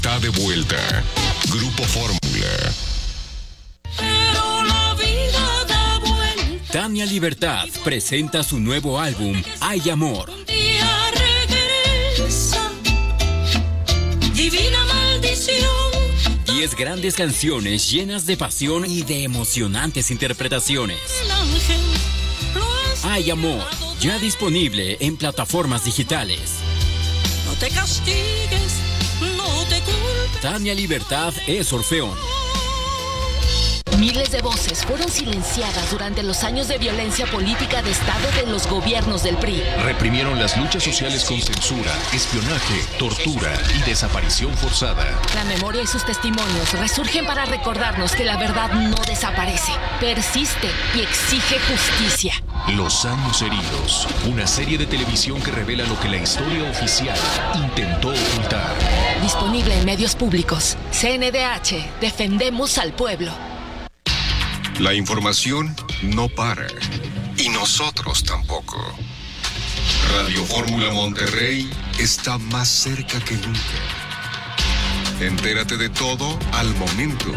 Está de vuelta. Grupo Fórmula. Pero la vida da vuelta. Tania Libertad presenta su nuevo álbum, Hay Amor. Un día regresa, divina maldición. 10 grandes canciones llenas de pasión y de emocionantes interpretaciones. El ángel lo has Hay Amor, ya disponible en plataformas digitales. No te castigues, no te culpes. Tania Libertad es Orfeón. Miles de voces fueron silenciadas durante los años de violencia política de Estado de los gobiernos del PRI. Reprimieron las luchas sociales con censura, espionaje, tortura y desaparición forzada. La memoria y sus testimonios resurgen para recordarnos que la verdad no desaparece, persiste y exige justicia. Los años heridos, una serie de televisión que revela lo que la historia oficial intentó ocultar. Disponible en medios públicos. CNDH, defendemos al pueblo. La información no para. Y nosotros tampoco. Radio Fórmula Monterrey está más cerca que nunca. Entérate de todo al momento.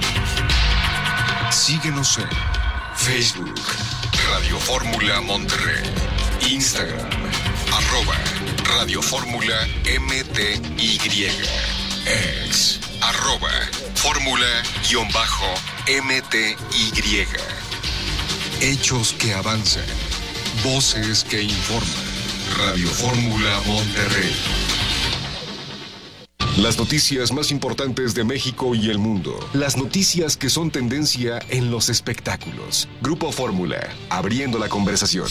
Síguenos en Facebook, Radio Fórmula Monterrey, Instagram, @Radio Fórmula MTY, X, @Fórmula_MTY. Hechos que avanzan, voces que informan. Radio Fórmula Monterrey. Las noticias más importantes de México y el mundo. Las noticias que son tendencia en los espectáculos. Grupo Fórmula, abriendo la conversación.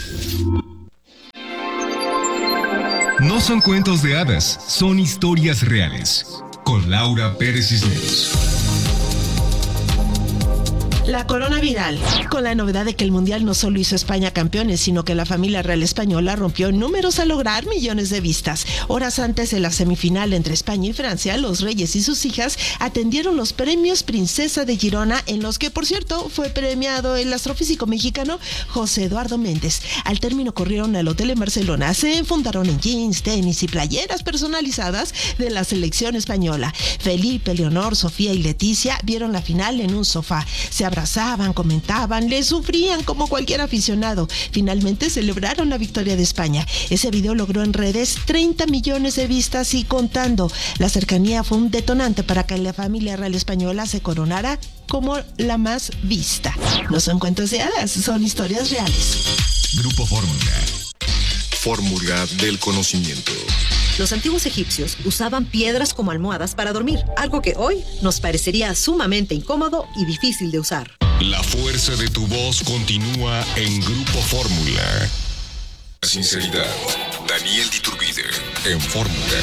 No son cuentos de hadas, son historias reales. Con Laura Pérez Cisneros. La corona viral, con la novedad de que el Mundial no solo hizo a España campeones, sino que la familia real española rompió números al lograr millones de vistas. Horas antes de la semifinal entre España y Francia, los reyes y sus hijas atendieron los premios Princesa de Girona, en los que, por cierto, fue premiado el astrofísico mexicano José Eduardo Méndez. Al término corrieron al hotel en Barcelona, se enfundaron en jeans, tenis y playeras personalizadas de la selección española. Felipe, Leonor, Sofía y Leticia vieron la final en un sofá. Se abrazaban, comentaban, le sufrían como cualquier aficionado. Finalmente celebraron la victoria de España. Ese video logró en redes 30 millones de vistas y contando. La cercanía fue un detonante para que la familia real española se coronara como la más vista. No son cuentos de hadas, son historias reales. Grupo Fórmula. Fórmula del conocimiento. Los antiguos egipcios usaban piedras como almohadas para dormir, algo que hoy nos parecería sumamente incómodo y difícil de usar. La fuerza de tu voz continúa en Grupo Fórmula. Sinceridad. Daniel Diturbide en Fórmula.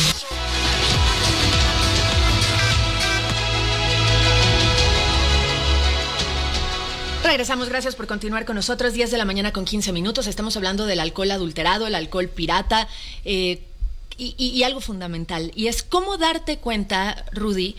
Regresamos, gracias por continuar con nosotros. 10 de la mañana con 15 minutos. Estamos hablando del alcohol adulterado, el alcohol pirata, y algo fundamental. Y es cómo darte cuenta, Rudy,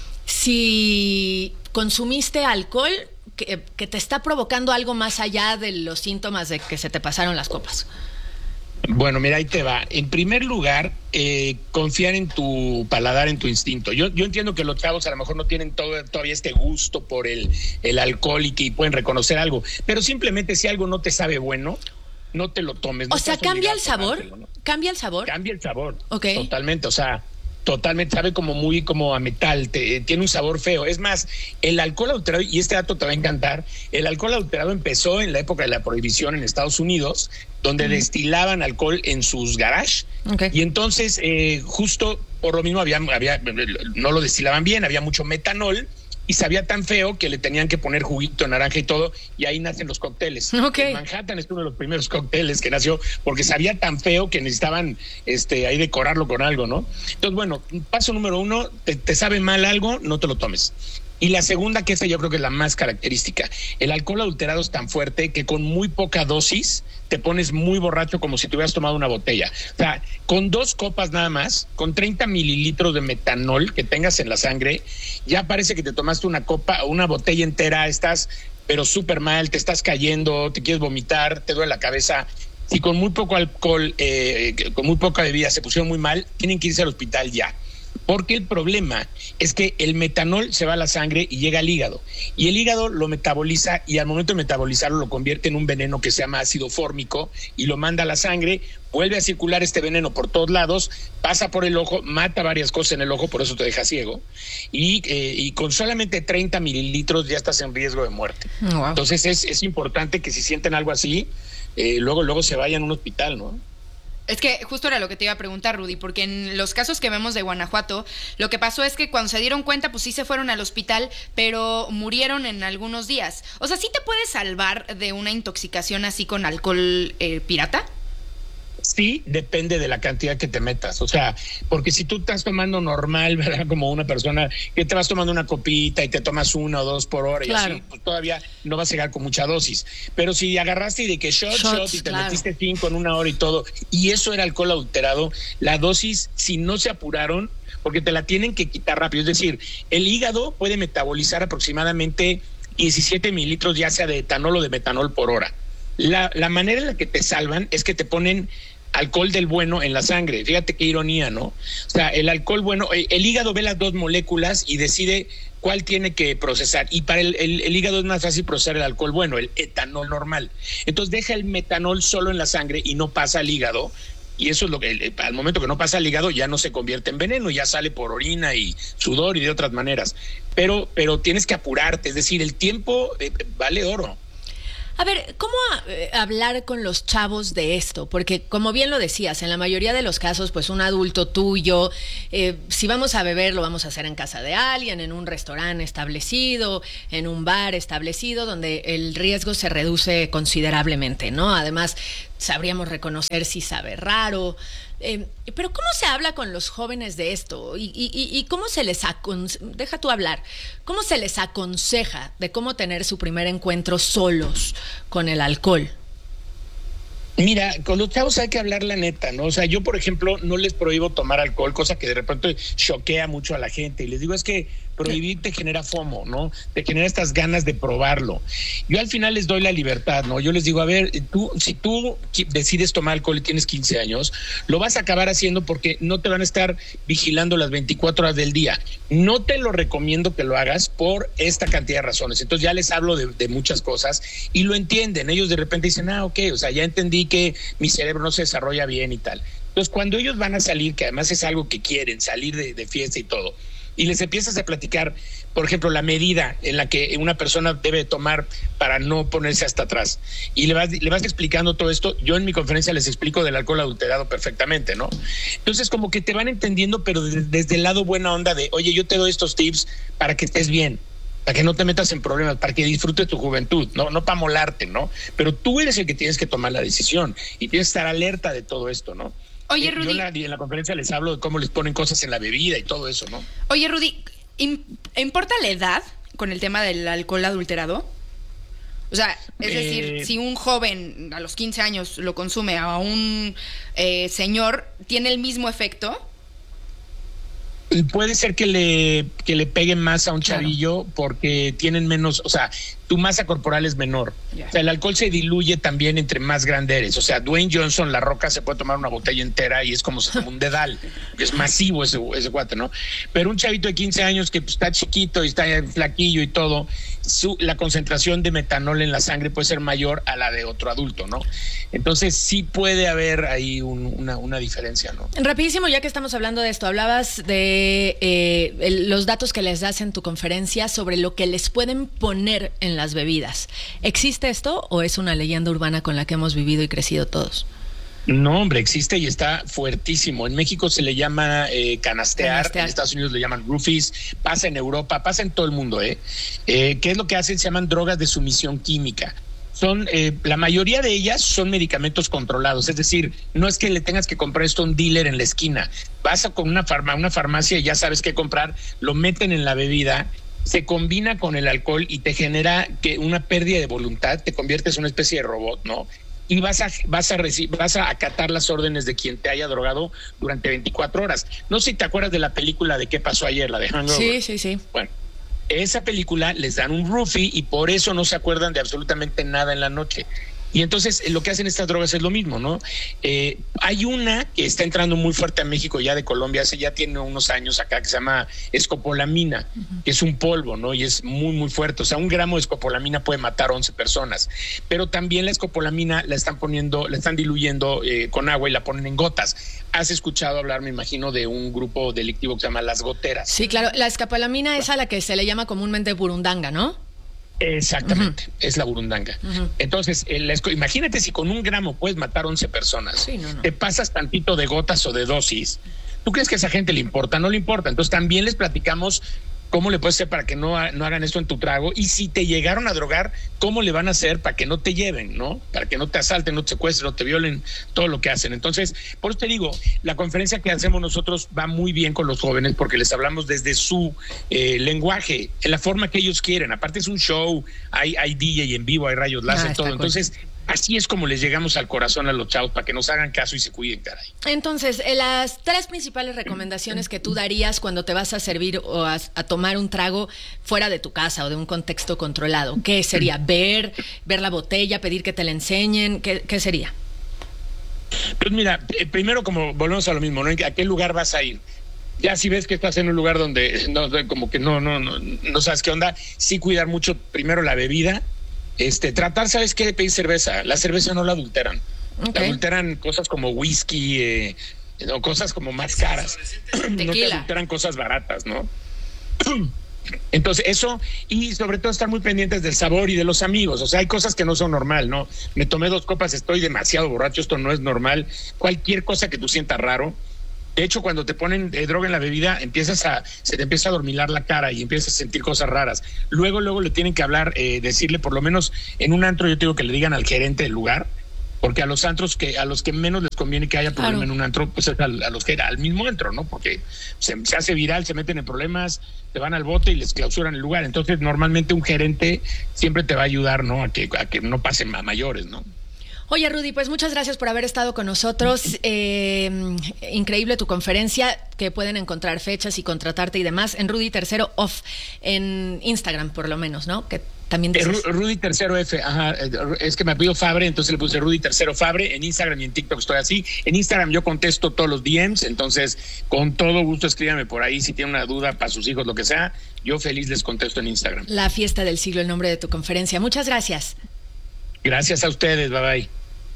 si consumiste alcohol que te está provocando algo más allá de los síntomas de que se te pasaron las copas. Bueno, mira, ahí te va. En primer lugar, confiar en tu paladar, en tu instinto. Yo entiendo que los chavos a lo mejor no tienen todavía este gusto por el alcohol y que pueden reconocer algo, pero simplemente si algo no te sabe bueno, no te lo tomes. O sea, ¿cambia el sabor? ¿No? ¿Cambia el sabor? Cambia el sabor. Ok. Totalmente, o sea, totalmente, sabe como a metal, tiene un sabor feo. Es más, el alcohol adulterado, y este dato te va a encantar, el alcohol adulterado empezó en la época de la prohibición en Estados Unidos, donde destilaban alcohol en sus garages. Okay. Y entonces, justo por lo mismo no lo destilaban bien, había mucho metanol, y sabía tan feo que le tenían que poner juguito de naranja y todo, y ahí nacen los cócteles. Okay. En Manhattan es uno de los primeros cócteles que nació, porque sabía tan feo que necesitaban ahí decorarlo con algo, ¿no? Entonces, bueno, paso número 1, te sabe mal algo, no te lo tomes. Y la segunda, que esa yo creo que es la más característica, el alcohol adulterado es tan fuerte que con muy poca dosis te pones muy borracho, como si te hubieras tomado una botella. O sea, con 2 copas nada más, con 30 mililitros de metanol que tengas en la sangre, ya parece que te tomaste una copa o una botella entera, estás pero súper mal, te estás cayendo, te quieres vomitar, te duele la cabeza. Si con muy poco alcohol, con muy poca bebida se pusieron muy mal, tienen que irse al hospital ya. Porque el problema es que el metanol se va a la sangre y llega al hígado. Y el hígado lo metaboliza y al momento de metabolizarlo lo convierte en un veneno que se llama ácido fórmico y lo manda a la sangre, vuelve a circular este veneno por todos lados, pasa por el ojo, mata varias cosas en el ojo, por eso te deja ciego. Y con solamente 30 mililitros ya estás en riesgo de muerte. Wow. Entonces es importante que si sienten algo así, luego se vayan a un hospital, ¿no? Es que justo era lo que te iba a preguntar, Rudy, porque en los casos que vemos de Guanajuato, lo que pasó es que cuando se dieron cuenta, pues sí se fueron al hospital, pero murieron en algunos días. O sea, ¿sí te puedes salvar de una intoxicación así con alcohol pirata? Sí, depende de la cantidad que te metas, o sea, porque si tú estás tomando normal, ¿verdad? Como una persona que te vas tomando una copita y te tomas 1 o 2 por hora, claro, y así, pues todavía no vas a llegar con mucha dosis. Pero si agarraste y de que shot y te metiste 5 en 1 hora y todo, y eso era alcohol adulterado, la dosis, si no se apuraron, porque te la tienen que quitar rápido, es decir, el hígado puede metabolizar aproximadamente 17 mililitros ya sea de etanol o de metanol por hora. La manera en la que te salvan es que te ponen alcohol del bueno en la sangre. Fíjate qué ironía, ¿no? O sea, el alcohol bueno, el hígado ve las 2 moléculas y decide cuál tiene que procesar. Y para el hígado es más fácil procesar el alcohol bueno, el etanol normal. Entonces deja el metanol solo en la sangre y no pasa al hígado. Y eso es lo que, al momento que no pasa al hígado, ya no se convierte en veneno, ya sale por orina y sudor y de otras maneras. Pero tienes que apurarte, es decir, el tiempo vale oro. A ver, ¿cómo hablar con los chavos de esto? Porque, como bien lo decías, en la mayoría de los casos, pues un adulto tuyo, si vamos a beber, lo vamos a hacer en casa de alguien, en un restaurante establecido, en un bar establecido, donde el riesgo se reduce considerablemente, ¿no? Además, sabríamos reconocer si sabe raro. Pero ¿cómo se habla con los jóvenes de esto? ¿Y cómo se les deja tú hablar? ¿Cómo se les aconseja de cómo tener su primer encuentro solos con el alcohol? Mira, con los chavos hay que hablar la neta, ¿no? O sea, yo, por ejemplo, no les prohíbo tomar alcohol, cosa que de repente choquea mucho a la gente. Y les digo, es que prohibir te genera FOMO, ¿no? Te genera estas ganas de probarlo. Yo al final les doy la libertad, ¿no? Yo les digo, a ver, si tú decides tomar alcohol y tienes 15 años, lo vas a acabar haciendo porque no te van a estar vigilando las 24 horas del día. No te lo recomiendo que lo hagas por esta cantidad de razones. Entonces ya les hablo de muchas cosas y lo entienden. Ellos de repente dicen, ok, o sea, ya entendí que mi cerebro no se desarrolla bien y tal. Entonces cuando ellos van a salir, que además es algo que quieren, salir de fiesta y todo, y les empiezas a platicar, por ejemplo, la medida en la que una persona debe tomar para no ponerse hasta atrás, y le vas explicando todo esto. Yo en mi conferencia les explico del alcohol adulterado perfectamente, ¿no? Entonces como que te van entendiendo, pero desde el lado buena onda de, oye, yo te doy estos tips para que estés bien, para que no te metas en problemas, para que disfrutes tu juventud, no para molarte, ¿no? Pero tú eres el que tienes que tomar la decisión y tienes que estar alerta de todo esto, ¿no? Oye, Rudy, yo en la conferencia les hablo de cómo les ponen cosas en la bebida y todo eso, ¿no? Oye, Rudy, ¿importa la edad con el tema del alcohol adulterado? O sea, es decir, si un joven a los 15 años lo consume a un señor, ¿tiene el mismo efecto? Puede ser que le pegue más a un chavillo, claro, porque tienen menos, o sea, tu masa corporal es menor. Yeah. O sea, el alcohol se diluye también entre más grande eres. O sea, Dwayne Johnson, La Roca, se puede tomar una botella entera y es como un dedal, que es masivo ese cuate, ¿no? Pero un chavito de 15 años que pues, está chiquito y está flaquillo y todo, la concentración de metanol en la sangre puede ser mayor a la de otro adulto, ¿no? Entonces sí puede haber ahí una diferencia, ¿no? Rapidísimo, ya que estamos hablando de esto, hablabas de los datos que les das en tu conferencia sobre lo que les pueden poner en las bebidas. ¿Existe esto o es una leyenda urbana con la que hemos vivido y crecido todos? No, hombre, existe y está fuertísimo. En México se le llama canastear, en Estados Unidos le llaman roofies, pasa en Europa, pasa en todo el mundo. ¿Qué es lo que hacen? Se llaman drogas de sumisión química. Son la mayoría de ellas son medicamentos controlados, es decir, no es que le tengas que comprar esto a un dealer en la esquina. Vas con una farmacia y ya sabes qué comprar, lo meten en la bebida, se combina con el alcohol y te genera una pérdida de voluntad, te conviertes en una especie de robot, ¿no? Y vas a acatar las órdenes de quien te haya drogado durante 24 horas. No sé si te acuerdas de la película de ¿Qué pasó ayer?, la de Hangover. Sí. Bueno, esa película les dan un roofie y por eso no se acuerdan de absolutamente nada en la noche. Y entonces lo que hacen estas drogas es lo mismo, ¿no? Hay una que está entrando muy fuerte a México ya de Colombia, ya tiene unos años acá, que se llama escopolamina, que es un polvo, ¿no? Y es muy, muy fuerte. O sea, 1 gramo de escopolamina puede matar 11 personas. Pero también la escopolamina la están diluyendo con agua y la ponen en gotas. Has escuchado hablar, me imagino, de un grupo delictivo que se llama Las Goteras. Sí, claro. La escopolamina es a la que se le llama comúnmente burundanga, ¿no? Exactamente, es la burundanga. Entonces, imagínate si con 1 gramo puedes matar 11 personas. Sí, no. Te pasas tantito de gotas o de dosis. ¿Tú crees que a esa gente le importa? No le importa. Entonces, también les platicamos cómo le puedes hacer para que no hagan esto en tu trago, y si te llegaron a drogar, cómo le van a hacer para que no te lleven, ¿no? Para que no te asalten, no te secuestren, no te violen, todo lo que hacen. Entonces, por eso te digo, la conferencia que hacemos nosotros va muy bien con los jóvenes porque les hablamos desde su lenguaje, en la forma que ellos quieren. Aparte es un show, hay DJ en vivo, hay rayos láser, todo. Entonces, así es como les llegamos al corazón a los chavos, para que nos hagan caso y se cuiden, caray. Entonces, las 3 principales recomendaciones que tú darías cuando te vas a servir o a tomar un trago fuera de tu casa o de un contexto controlado, ¿qué sería? ¿Ver la botella, pedir que te la enseñen? ¿Qué sería? Pues mira, primero, como volvemos a lo mismo, ¿no? ¿A qué lugar vas a ir? Ya si ves que estás en un lugar donde como que no sabes qué onda, sí cuidar mucho primero la bebida. Tratar, ¿sabes qué? De pedir cerveza. La cerveza no la adulteran. La adulteran cosas como whisky, o cosas como más caras. No te adulteran cosas baratas, ¿no? Entonces, eso, y sobre todo estar muy pendientes del sabor y de los amigos. O sea, hay cosas que no son normal, ¿no? Me tomé 2 copas, estoy demasiado borracho, esto no es normal. Cualquier cosa que tú sientas raro. De hecho, cuando te ponen droga en la bebida, se te empieza a adormilar la cara y empiezas a sentir cosas raras. Luego le tienen que hablar, decirle, por lo menos en un antro, yo te digo que le digan al gerente del lugar, porque a los antros a los que menos les conviene que haya problema en un antro, pues es al mismo antro, ¿no? Porque se hace viral, se meten en problemas, te van al bote y les clausuran el lugar. Entonces, normalmente un gerente siempre te va a ayudar, ¿no? A que no pasen a mayores, ¿no? Oye, Rudy, pues muchas gracias por haber estado con nosotros. Increíble tu conferencia, que pueden encontrar fechas y contratarte y demás en Rudy Tercero Off, en Instagram por lo menos, ¿no? Que también Rudy Tercero F, ajá, es que me pidió Fabre, entonces le puse Rudy Tercero Fabre. En Instagram y en TikTok estoy así. En Instagram yo contesto todos los DMs, entonces con todo gusto escríbame por ahí si tienen una duda para sus hijos, lo que sea. Yo feliz les contesto en Instagram. La fiesta del siglo, el nombre de tu conferencia. Muchas gracias. Gracias a ustedes, bye bye.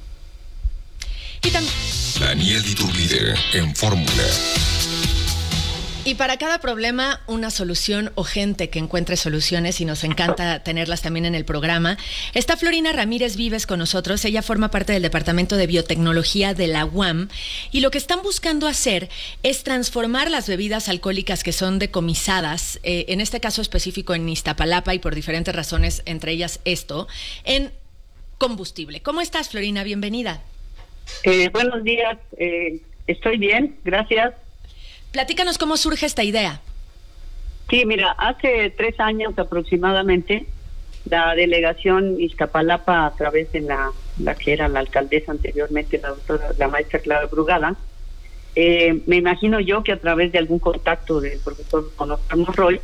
Daniel Iturbide en Fórmula. Y para cada problema, una solución o gente que encuentre soluciones, y nos encanta tenerlas también en el programa. Está Florina Ramírez Vives con nosotros. Ella forma parte del Departamento de Biotecnología de la UAM, y lo que están buscando hacer es transformar las bebidas alcohólicas que son decomisadas, en este caso específico en Iztapalapa, y por diferentes razones, entre ellas esto, en combustible. ¿Cómo estás, Florina? Bienvenida. Buenos días, estoy bien, gracias. Platícanos cómo surge esta idea. Sí, mira, hace 3 años aproximadamente, la delegación Iztapalapa, a través de la que era la alcaldesa anteriormente, la maestra Clara Brugada, me imagino yo que a través de algún contacto del profesor Oscar Monroy,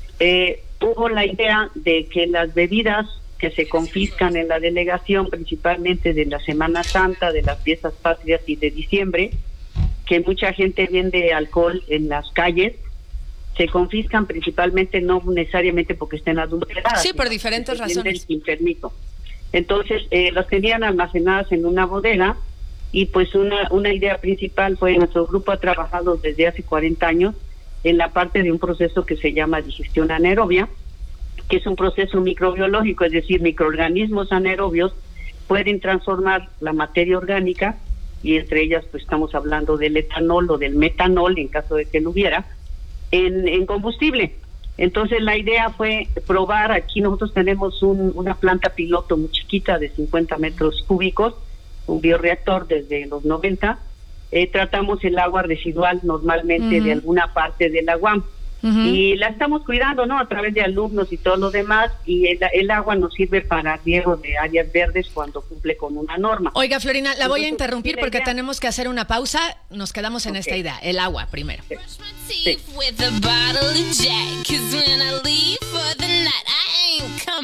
hubo la idea de que las bebidas que se confiscan en la delegación, principalmente de la Semana Santa, de las fiestas patrias y de diciembre, que mucha gente vende alcohol en las calles, se confiscan principalmente, no necesariamente porque estén adulteradas. Sí, por diferentes razones. Sin permiso. Entonces, las tenían almacenadas en una bodega, y pues una idea principal fue, nuestro grupo ha trabajado desde hace 40 años en la parte de un proceso que se llama digestión anaerobia, que es un proceso microbiológico, es decir, microorganismos anaerobios pueden transformar la materia orgánica, y entre ellas pues estamos hablando del etanol o del metanol, en caso de que lo hubiera, en combustible. Entonces la idea fue probar. Aquí nosotros tenemos una planta piloto muy chiquita de 50 metros cúbicos, un bioreactor desde los 90. Tratamos el agua residual normalmente de alguna parte del UAM. Y la estamos cuidando, ¿no? A través de alumnos y todo lo demás, y el agua nos sirve para riego de áreas verdes cuando cumple con una norma. Oiga, Florina, la voy a interrumpir porque tenemos que hacer una pausa. Nos quedamos en esta idea, el agua primero. Sí.